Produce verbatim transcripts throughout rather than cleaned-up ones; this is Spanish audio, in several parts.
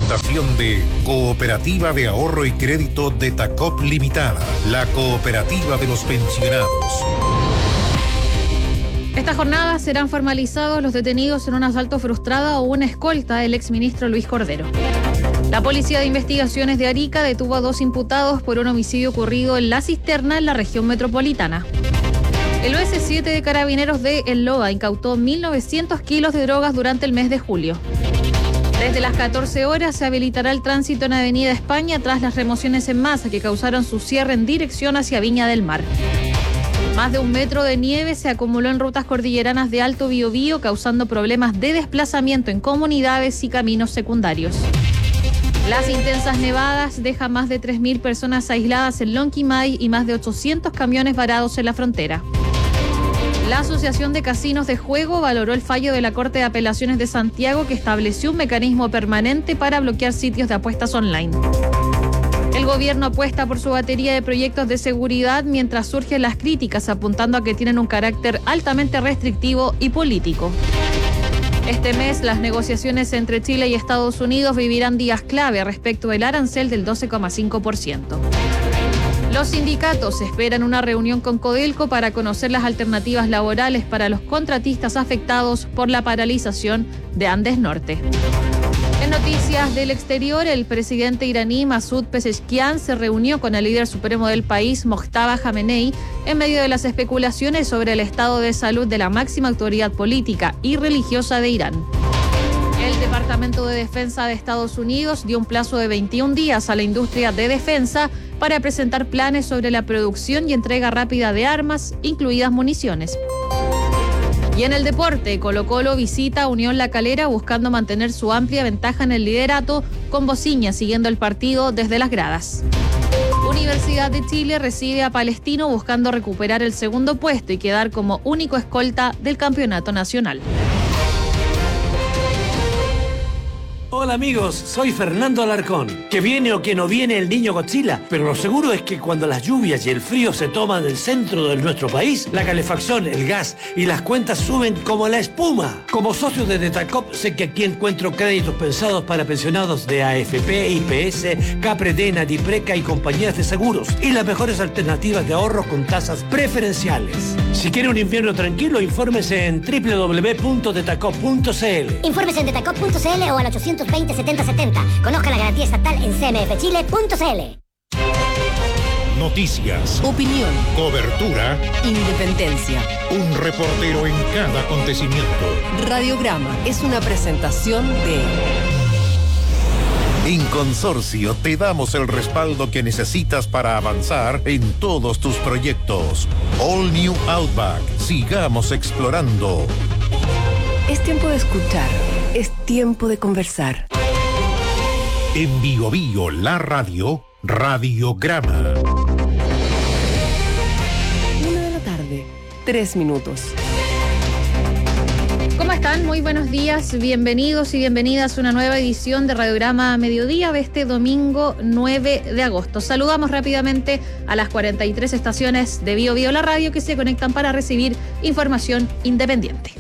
presentación de Cooperativa de Ahorro y Crédito de Tacop Limitada, la cooperativa de los pensionados. Esta jornada serán formalizados los detenidos en un asalto frustrado o una escolta del exministro Luis Cordero. La Policía de Investigaciones de Arica detuvo a dos imputados por un homicidio ocurrido en La Cisterna, en la región metropolitana. El O S siete de Carabineros de El Loa incautó mil novecientos kilos de drogas durante el mes de julio. Desde las catorce horas se habilitará el tránsito en Avenida España tras las remociones en masa que causaron su cierre en dirección hacia Viña del Mar. Más de un metro de nieve se acumuló en rutas cordilleranas de Alto Biobío, causando problemas de desplazamiento en comunidades y caminos secundarios. Las intensas nevadas dejan más de tres mil personas aisladas en Lonquimay y más de ochocientos camiones varados en la frontera. La Asociación de Casinos de Juego valoró el fallo de la Corte de Apelaciones de Santiago, que estableció un mecanismo permanente para bloquear sitios de apuestas online. El gobierno apuesta por su batería de proyectos de seguridad mientras surgen las críticas apuntando a que tienen un carácter altamente restrictivo y político. Este mes, las negociaciones entre Chile y Estados Unidos vivirán días clave respecto del arancel del doce coma cinco por ciento. Los sindicatos esperan una reunión con Codelco para conocer las alternativas laborales para los contratistas afectados por la paralización de Andes Norte. En noticias del exterior, el presidente iraní Masoud Pezeshkian se reunió con el líder supremo del país, Mojtaba Khamenei, en medio de las especulaciones sobre el estado de salud de la máxima autoridad política y religiosa de Irán. El Departamento de Defensa de Estados Unidos dio un plazo de veintiún días a la industria de defensa para presentar planes sobre la producción y entrega rápida de armas, incluidas municiones. Y en el deporte, Colo-Colo visita a Unión La Calera buscando mantener su amplia ventaja en el liderato, con Bociña siguiendo el partido desde las gradas. Universidad de Chile recibe a Palestino buscando recuperar el segundo puesto y quedar como único escolta del campeonato nacional. Hola amigos, soy Fernando Alarcón. Que viene o que no viene el niño Godzilla, pero lo seguro es que cuando las lluvias y el frío se toman el centro de nuestro país, la calefacción, el gas y las cuentas suben como la espuma. Como socio de Detacop, sé que aquí encuentro créditos pensados para pensionados de A F P, I P S, Capredena, Dipreca y compañías de seguros, y las mejores alternativas de ahorro con tasas preferenciales. Si quiere un invierno tranquilo, infórmese en doble u doble u doble u punto detacop punto c l. Infórmese en detacop punto c l o al ochocientos veinte setenta setenta. Conozca la garantía estatal en c m f chile punto c l. Noticias, opinión, cobertura, independencia. Un reportero en cada acontecimiento. Radiograma es una presentación de... En Consorcio te damos el respaldo que necesitas para avanzar en todos tus proyectos. All New Outback. Sigamos explorando. Es tiempo de escuchar. Es tiempo de conversar. En Bio Bio, la radio, Radiograma. Una de la tarde, tres minutos. ¿Cómo están? Muy buenos días, bienvenidos y bienvenidas a una nueva edición de Radiograma Mediodía de este domingo nueve de agosto. Saludamos rápidamente a las cuarenta y tres estaciones de Bio Bio, la radio, que se conectan para recibir información independiente.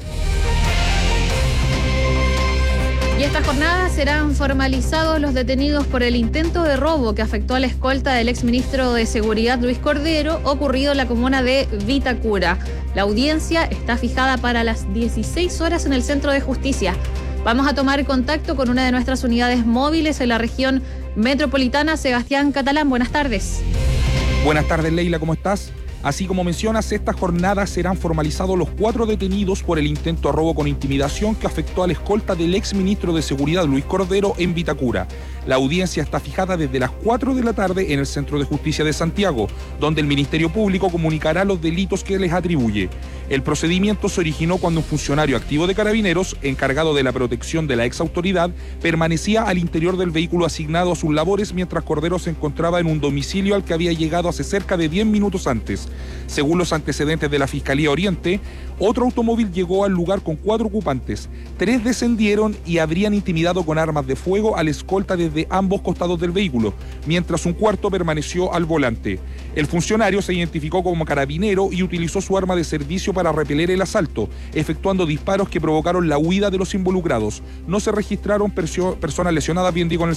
Y esta jornada serán formalizados los detenidos por el intento de robo que afectó a la escolta del exministro de Seguridad Luis Cordero, ocurrido en la comuna de Vitacura. La audiencia está fijada para las dieciséis horas en el Centro de Justicia. Vamos a tomar contacto con una de nuestras unidades móviles en la región metropolitana. Sebastián Catalán, buenas tardes. Buenas tardes, Leila, ¿cómo estás? Así como mencionas, esta jornada serán formalizados los cuatro detenidos por el intento de robo con intimidación que afectó a la escolta del exministro de Seguridad Luis Cordero en Vitacura. La audiencia está fijada desde las cuatro de la tarde en el Centro de Justicia de Santiago, donde el Ministerio Público comunicará los delitos que les atribuye. El procedimiento se originó cuando un funcionario activo de Carabineros, encargado de la protección de la exautoridad, permanecía al interior del vehículo asignado a sus labores mientras Cordero se encontraba en un domicilio al que había llegado hace cerca de diez minutos antes. Según los antecedentes de la Fiscalía Oriente, otro automóvil llegó al lugar con cuatro ocupantes. Tres descendieron y habrían intimidado con armas de fuego al escolta desde ambos costados del vehículo, mientras un cuarto permaneció al volante. El funcionario se identificó como carabinero y utilizó su arma de servicio para repeler el asalto, efectuando disparos que provocaron la huida de los involucrados. No se registraron perso- personas lesionadas, bien digo, en el